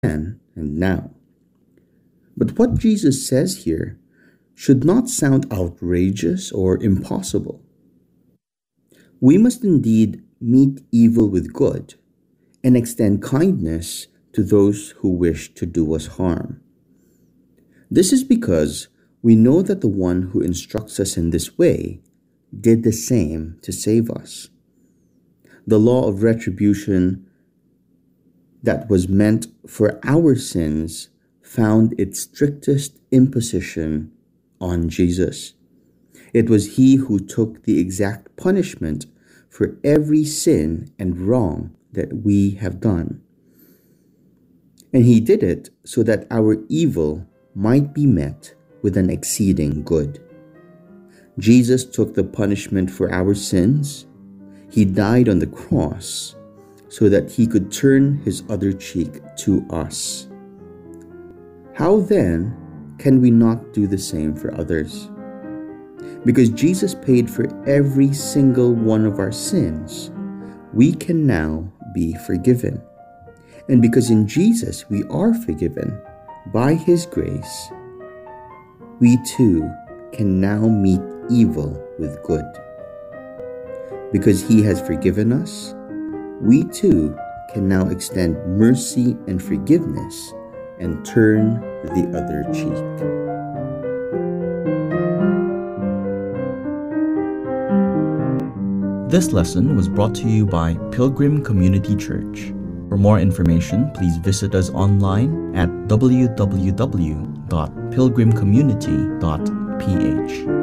then and now. But what Jesus says here should not sound outrageous or impossible. We must indeed meet evil with good and extend kindness to those who wish to do us harm. This is because we know that the one who instructs us in this way did the same to save us. The law of retribution that was meant for our sins found its strictest imposition on Jesus. It was he who took the exact punishment for every sin and wrong that we have done. And he did it so that our evil might be met with an exceeding good. Jesus took the punishment for our sins. He died on the cross so that he could turn his other cheek to us. How then can we not do the same for others? Because Jesus paid for every single one of our sins, we can now be forgiven. And because in Jesus we are forgiven by his grace, we too can now meet evil with good. Because he has forgiven us, we too can now extend mercy and forgiveness and turn the other cheek. This lesson was brought to you by Pilgrim Community Church. For more information, please visit us online at www.pilgrimcommunity.ph.